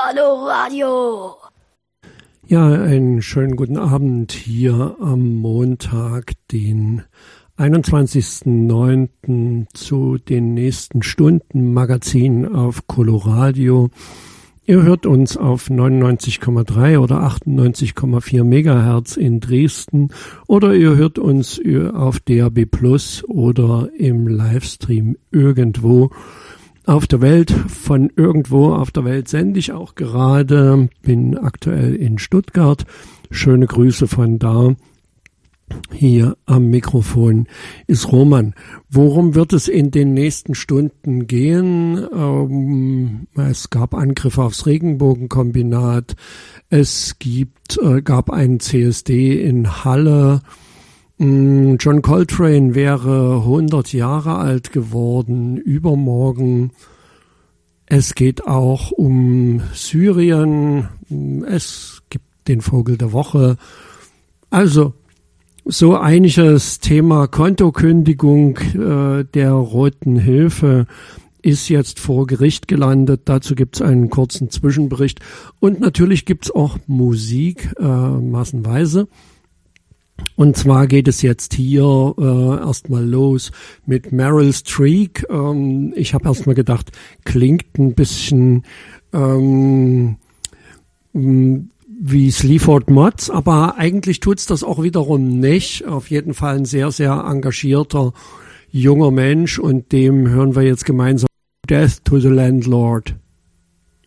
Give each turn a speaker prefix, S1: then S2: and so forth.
S1: Coloradio.
S2: Ja, einen schönen guten Abend hier am Montag, den 21.09. zu den nächsten Stunden Magazin auf Coloradio. Ihr hört uns auf 99,3 oder 98,4 Megahertz in Dresden oder ihr hört uns auf DAB Plus oder im Livestream irgendwo auf der Welt. Von irgendwo auf der Welt sende ich auch gerade, bin aktuell in Stuttgart. Schöne Grüße von da. Hier am Mikrofon ist Roman. Worum wird es in den nächsten Stunden gehen? Es gab Angriffe aufs Regenbogenkombinat. Es gab einen CSD in Halle. John Coltrane wäre 100 Jahre alt geworden, übermorgen. Es geht auch um Syrien. Es gibt den Vogel der Woche. Also so einiges. Thema Kontokündigung der Roten Hilfe ist jetzt vor Gericht gelandet. Dazu gibt es einen kurzen Zwischenbericht. Und natürlich gibt es auch Musik massenweise. Und zwar geht es jetzt hier erstmal los mit Meryl Streep. Ich habe erstmal gedacht, klingt ein bisschen wie Sleaford Mods, aber eigentlich tut's das auch wiederum nicht. Auf jeden Fall ein sehr, sehr engagierter junger Mensch und dem hören wir jetzt gemeinsam Death to the Landlord.